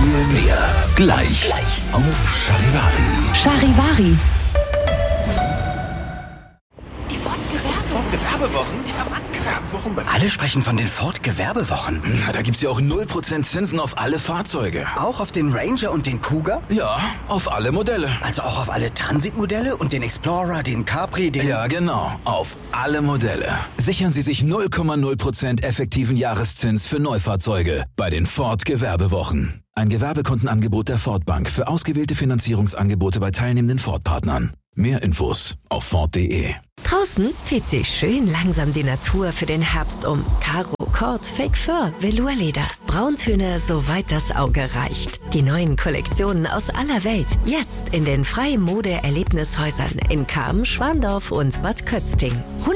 Viel mehr. Gleich. Auf Charivari. Charivari. Gewerbewochen? Gewerbewochen? Alle sprechen von den Ford-Gewerbewochen. Na, da gibt's ja auch 0% Zinsen auf alle Fahrzeuge. Auch auf den Ranger und den Cougar? Ja, auf alle Modelle. Also auch auf alle Transitmodelle und den Explorer, den Capri, den... Ja, genau. Auf alle Modelle. Sichern Sie sich 0,0% effektiven Jahreszins für Neufahrzeuge bei den Ford-Gewerbewochen. Ein Gewerbekontenangebot der Ford Bank für ausgewählte Finanzierungsangebote bei teilnehmenden Ford-Partnern. Mehr Infos auf Ford.de. Draußen zieht sich schön langsam die Natur für den Herbst um. Karo, Kord, Fake Fur, Velourleder. Brauntöne, soweit das Auge reicht. Die neuen Kollektionen aus aller Welt. Jetzt in den Frei-Mode-Erlebnishäusern in Cham, Schwandorf und Bad Kötzting.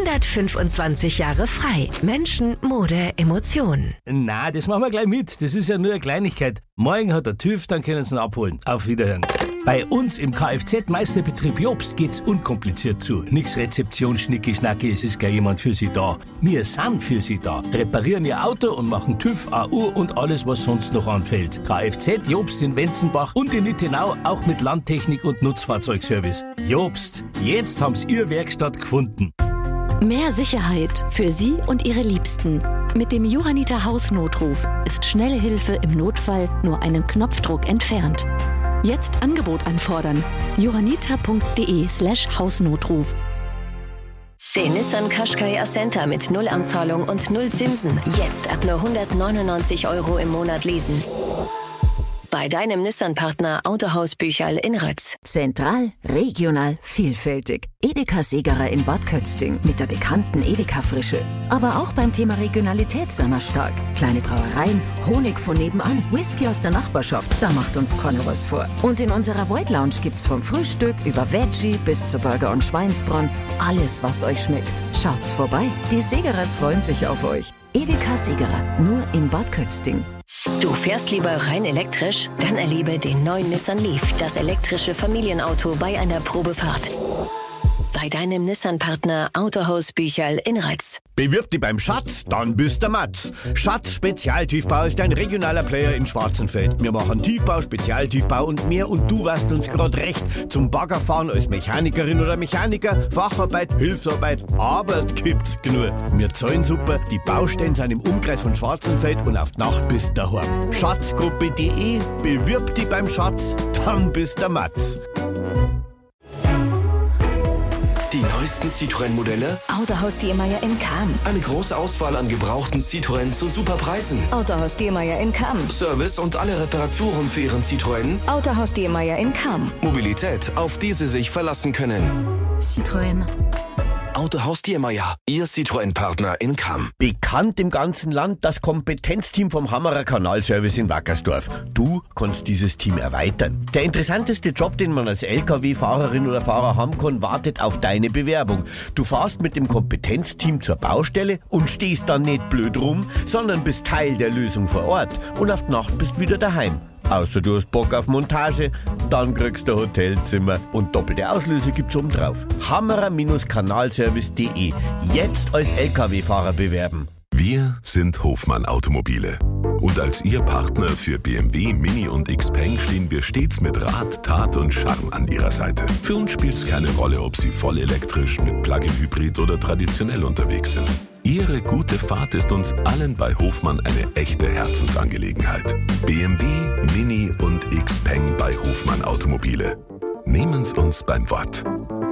125 Jahre frei. Menschen, Mode, Emotionen. Na, das machen wir gleich mit. Das ist ja nur eine Kleinigkeit. Morgen hat der TÜV, dann können Sie ihn abholen. Auf Wiederhören. Bei uns im Kfz-Meisterbetrieb Jobst geht's unkompliziert zu. Nix Rezeption, Schnicki-Schnacki, es ist gleich jemand für Sie da. Wir sind für Sie da. Reparieren Ihr Auto und machen TÜV, AU und alles, was sonst noch anfällt. Kfz Jobst in Wenzenbach und in Nittenau, auch mit Landtechnik und Nutzfahrzeugservice. Jobst, jetzt haben's Ihr Werkstatt gefunden. Mehr Sicherheit für Sie und Ihre Liebsten. Mit dem Johanniter Hausnotruf ist schnelle Hilfe im Notfall nur einen Knopfdruck entfernt. Jetzt Angebot anfordern. johanniter.de/Hausnotruf. Den Nissan Qashqai Ascenta mit 0 Anzahlung und 0 Zinsen. Jetzt ab nur 199 € im Monat leasen. Bei deinem Nissan-Partner Autohaus Bücherl in Rötz. Zentral, regional, vielfältig. Edeka Segerer in Bad Kötzting mit der bekannten Edeka-Frische. Aber auch beim Thema Regionalität sind wir stark. Kleine Brauereien, Honig von nebenan, Whisky aus der Nachbarschaft, da macht uns keiner was vor. Und in unserer White Lounge gibt's vom Frühstück über Veggie bis zu Burger und Schweinsbraten alles, was euch schmeckt. Schaut's vorbei, die Segerers freuen sich auf euch. Edeka Segerer, nur in Bad Kötzting. Du fährst lieber rein elektrisch? Dann erlebe den neuen Nissan Leaf, das elektrische Familienauto bei einer Probefahrt. Bei deinem Nissan-Partner Autohaus Bücherl in Rötz. Bewirb dich beim Schatz, dann bist der Matz. Schatz Spezialtiefbau ist ein regionaler Player in Schwarzenfeld. Wir machen Tiefbau, Spezialtiefbau und mehr und du weißt uns gerade recht. Zum Baggerfahren als Mechanikerin oder Mechaniker, Facharbeit, Hilfsarbeit, Arbeit gibt's genug. Wir zahlen super, die Baustellen sind im Umkreis von Schwarzenfeld und auf die Nacht bist du daheim. Schatzgruppe.de, bewirb dich beim Schatz, dann bist der Matz. Die neuesten Citroën-Modelle? Autohaus Diermeier in Cham. Eine große Auswahl an gebrauchten Citroën zu super Preisen. Autohaus Diermeier in Cham. Service und alle Reparaturen für Ihren Citroën? Autohaus Diermeier in Cham. Mobilität, auf die Sie sich verlassen können. Citroën. Autohaus Diermeier, Ihr Citroën-Partner in Cham. Bekannt im ganzen Land das Kompetenzteam vom Hammerer Kanalservice in Wackersdorf. Du kannst dieses Team erweitern. Der interessanteste Job, den man als LKW-Fahrerin oder Fahrer haben kann, wartet auf deine Bewerbung. Du fahrst mit dem Kompetenzteam zur Baustelle und stehst dann nicht blöd rum, sondern bist Teil der Lösung vor Ort und auf die Nacht bist wieder daheim. Außer du hast Bock auf Montage, dann kriegst du ein Hotelzimmer und doppelte Auslöse gibt's obendrauf. Hammerer-Kanalservice.de. Jetzt als LKW-Fahrer bewerben. Wir sind Hofmann Automobile. Und als Ihr Partner für BMW, Mini und Xpeng stehen wir stets mit Rat, Tat und Charme an Ihrer Seite. Für uns spielt es keine Rolle, ob Sie voll elektrisch, mit Plug-in-Hybrid oder traditionell unterwegs sind. Ihre gute Fahrt ist uns allen bei Hofmann eine echte Herzensangelegenheit. BMW, Mini und Xpeng bei Hofmann Automobile. Nehmen's uns beim Wort.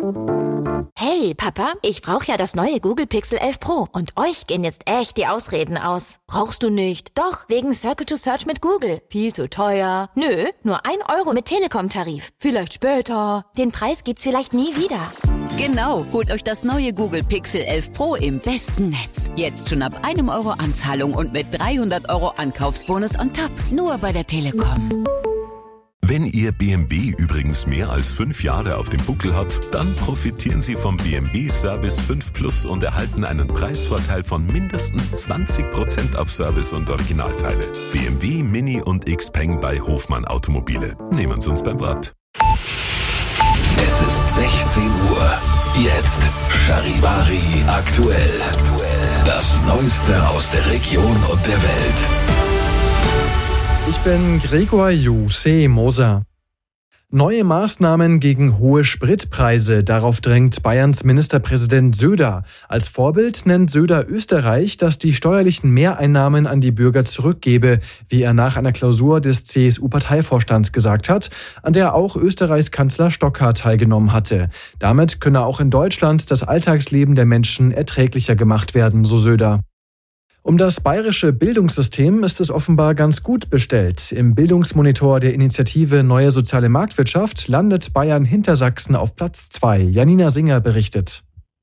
Hey, Papa, ich brauche ja das neue Google Pixel 11 Pro und euch gehen jetzt echt die Ausreden aus. Brauchst du nicht? Doch, wegen Circle to Search mit Google. Viel zu teuer. Nö, nur 1 € mit Telekom-Tarif. Vielleicht später. Den Preis gibt's vielleicht nie wieder. Genau, holt euch das neue Google Pixel 11 Pro im besten Netz. Jetzt schon ab 1 € Anzahlung und mit 300 € Ankaufsbonus on top. Nur bei der Telekom. Wenn Ihr BMW übrigens mehr als 5 Jahre auf dem Buckel hat, dann profitieren Sie vom BMW Service 5 Plus und erhalten einen Preisvorteil von mindestens 20% auf Service und Originalteile. BMW, Mini und Xpeng bei Hofmann Automobile. Nehmen Sie uns beim Wort. Es ist 16 Uhr. Jetzt Charivari aktuell. Das Neueste aus der Region und der Welt. Ich bin Gregor Juse Moser. Neue Maßnahmen gegen hohe Spritpreise, darauf drängt Bayerns Ministerpräsident Söder. Als Vorbild nennt Söder Österreich, das die steuerlichen Mehreinnahmen an die Bürger zurückgebe, wie er nach einer Klausur des CSU-Parteivorstands gesagt hat, an der auch Österreichs Kanzler Stocker teilgenommen hatte. Damit könne auch in Deutschland das Alltagsleben der Menschen erträglicher gemacht werden, so Söder. Um das bayerische Bildungssystem ist es offenbar ganz gut bestellt. Im Bildungsmonitor der Initiative Neue Soziale Marktwirtschaft landet Bayern hinter Sachsen auf Platz 2. Janina Singer berichtet.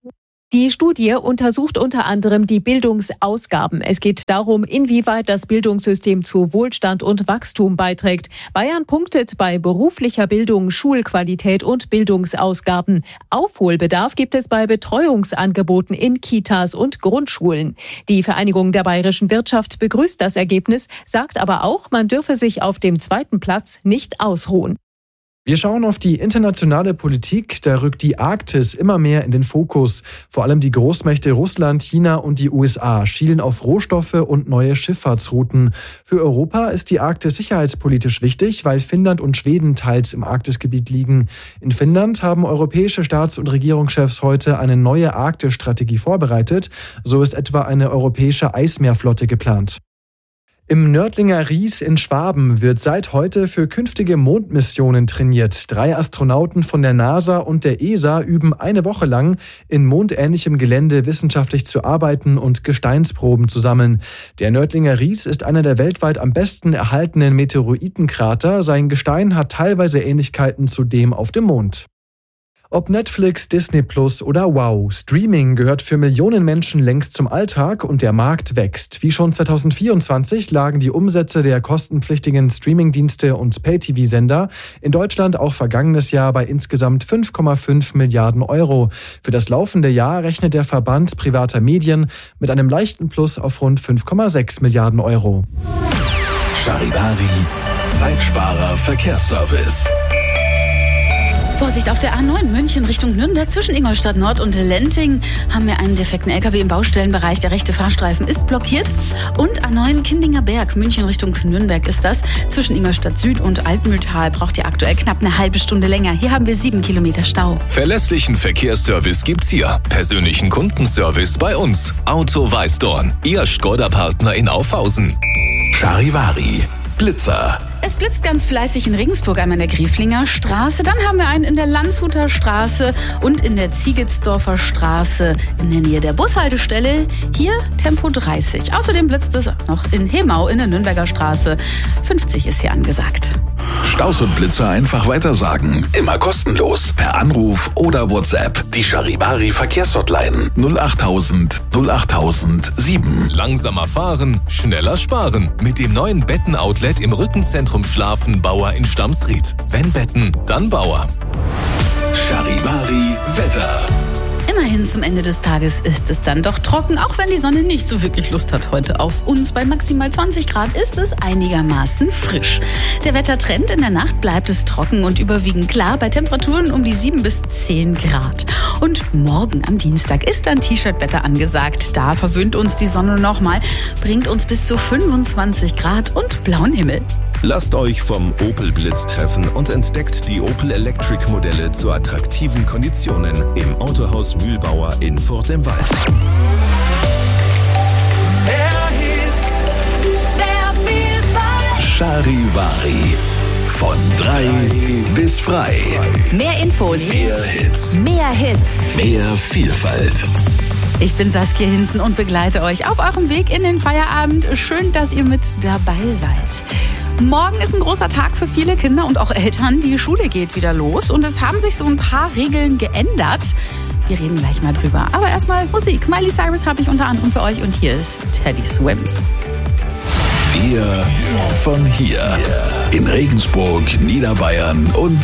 Die Studie untersucht unter anderem die Bildungsausgaben. Es geht darum, inwieweit das Bildungssystem zu Wohlstand und Wachstum beiträgt. Bayern punktet bei beruflicher Bildung, Schulqualität und Bildungsausgaben. Aufholbedarf gibt es bei Betreuungsangeboten in Kitas und Grundschulen. Die Vereinigung der bayerischen Wirtschaft begrüßt das Ergebnis, sagt aber auch, man dürfe sich auf dem zweiten Platz nicht ausruhen. Wir schauen auf die internationale Politik. Da rückt die Arktis immer mehr in den Fokus. Vor allem die Großmächte Russland, China und die USA schielen auf Rohstoffe und neue Schifffahrtsrouten. Für Europa ist die Arktis sicherheitspolitisch wichtig, weil Finnland und Schweden teils im Arktisgebiet liegen. In Finnland haben europäische Staats- und Regierungschefs heute eine neue Arktisstrategie vorbereitet. So ist etwa eine europäische Eismeerflotte geplant. Im Nördlinger Ries in Schwaben wird seit heute für künftige Mondmissionen trainiert. 3 Astronauten von der NASA und der ESA üben eine Woche lang in mondähnlichem Gelände wissenschaftlich zu arbeiten und Gesteinsproben zu sammeln. Der Nördlinger Ries ist einer der weltweit am besten erhaltenen Meteoritenkrater. Sein Gestein hat teilweise Ähnlichkeiten zu dem auf dem Mond. Ob Netflix, Disney Plus oder Wow, Streaming gehört für Millionen Menschen längst zum Alltag und der Markt wächst. Wie schon 2024 lagen die Umsätze der kostenpflichtigen Streamingdienste und Pay-TV-Sender in Deutschland auch vergangenes Jahr bei insgesamt 5,5 Milliarden Euro. Für das laufende Jahr rechnet der Verband privater Medien mit einem leichten Plus auf rund 5,6 Milliarden Euro. Charivari, Zeitsparer Verkehrsservice. Vorsicht, auf der A9 München Richtung Nürnberg zwischen Ingolstadt Nord und Lenting haben wir einen defekten LKW im Baustellenbereich. Der rechte Fahrstreifen ist blockiert. Und A9 Kindinger Berg München Richtung Nürnberg ist das. Zwischen Ingolstadt Süd und Altmühltal braucht ihr aktuell knapp eine halbe Stunde länger. Hier haben wir 7 Kilometer Stau. Verlässlichen Verkehrsservice gibt's hier. Persönlichen Kundenservice bei uns. Auto Weißdorn, Ihr Skoda-Partner in Aufhausen. Charivari, Blitzer. Es blitzt ganz fleißig in Regensburg, einmal in der Grieflinger Straße. Dann haben wir einen in der Landshuter Straße und in der Ziegetsdorfer Straße in der Nähe der Bushaltestelle. Hier Tempo 30. Außerdem blitzt es noch in Hemau in der Nürnberger Straße. 50 ist hier angesagt. Staus und Blitzer einfach weitersagen. Immer kostenlos. Per Anruf oder WhatsApp. Die Charivari Verkehrshotline 08000 08007. Langsamer fahren, schneller sparen. Mit dem neuen Betten-Outlet im Rückenzentrum Schlafen Bauer in Stamsried. Wenn Betten, dann Bauer. Charivari Wetter. Immerhin zum Ende des Tages ist es dann doch trocken, auch wenn die Sonne nicht so wirklich Lust hat heute auf uns. Bei maximal 20 Grad ist es einigermaßen frisch. Der Wettertrend: in der Nacht bleibt es trocken und überwiegend klar bei Temperaturen um die 7 bis 10 Grad. Und morgen am Dienstag ist dann T-Shirt-Wetter angesagt. Da verwöhnt uns die Sonne nochmal, bringt uns bis zu 25 Grad und blauen Himmel. Lasst euch vom Opel Blitz treffen und entdeckt die Opel Electric Modelle zu attraktiven Konditionen im Autohaus Mühlbauer in Furt im Wald. Charivari. Von 3 bis frei. Mehr Infos. Mehr Hits. Mehr Hits. Mehr Vielfalt. Ich bin Saskia Hinzen und begleite euch auf eurem Weg in den Feierabend. Schön, dass ihr mit dabei seid. Morgen ist ein großer Tag für viele Kinder und auch Eltern. Die Schule geht wieder los und es haben sich so ein paar Regeln geändert. Wir reden gleich mal drüber. Aber erstmal Musik. Miley Cyrus habe ich unter anderem für euch und hier ist Teddy Swims. Wir von hier. In Regensburg, Niederbayern und